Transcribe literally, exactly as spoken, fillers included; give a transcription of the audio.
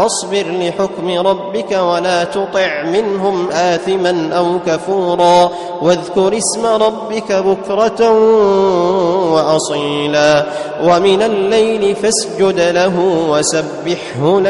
واصبر لحكم ربك ولا تطع منهم آثما أو كفورا واذكر اسم ربك بكرة وأصيلا ومن الليل فاسجد له وسبحه